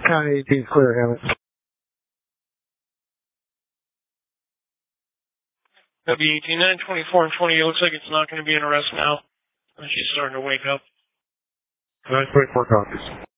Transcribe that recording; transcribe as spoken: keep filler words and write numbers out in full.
County eighteen clear, Hammond. W eighteen nine, twenty-four and twenty, it looks like it's not going to be an arrest now. She's starting to wake up. nine twenty-four copies.